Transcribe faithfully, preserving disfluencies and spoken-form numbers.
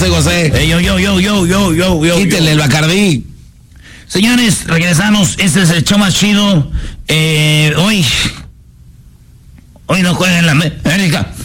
José José. Eh, yo, yo, yo, yo, yo, yo, yo. Quítenle yo. el Bacardí. Señores, regresamos. Este es el show más chido. Eh, hoy. Hoy no juega en la América.